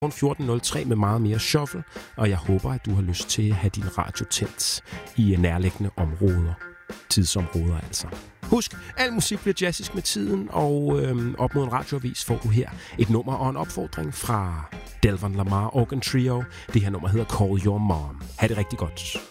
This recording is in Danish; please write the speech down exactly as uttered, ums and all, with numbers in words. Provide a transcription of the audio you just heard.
fjorten nul tre med meget mere shuffle, og jeg håber, at du har lyst til at have din radio tændt i nærliggende områder. Tidsområder altså. Husk, al musik bliver jazzisk med tiden, og øhm, op mod en radioavis får du her et nummer og en opfordring fra Delvon Lamar Organ Trio. Det her nummer hedder Call Your Mom. Ha' det rigtig godt.